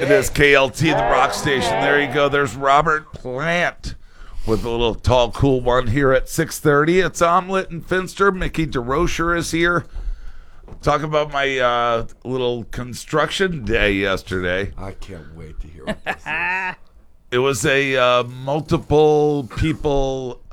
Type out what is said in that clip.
It is KLT, the rock station. There you go. There's Robert Plant with a little tall, cool one here at 6:30. It's Omelet and Finster. Mickey DeRocher is here. Talk about my little construction day yesterday. I can't wait to hear what this is. It was a multiple people